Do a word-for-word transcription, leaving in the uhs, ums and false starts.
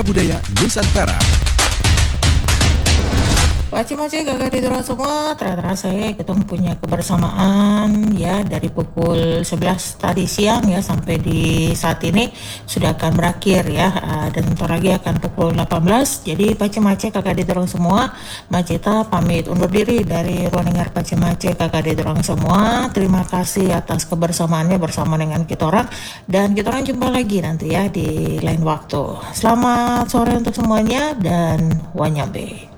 Budaya Nusantara. Wajib-wajib kakak diorang semua, terasa saya ketemu punya kebersamaan ya dari pukul sebelas tadi siang ya sampai di saat ini sudah akan berakhir ya, uh, dan bentar lagi akan pukul delapan belas. Jadi Pace-Mace kakak diorang semua, Maceta pamit undur diri dari ruang dengar Pace-Mace kakak diorang semua. Terima kasih atas kebersamaannya bersama dengan kita orang, dan kita orang jumpa lagi nanti ya di lain waktu. Selamat sore untuk semuanya dan Wanyambe.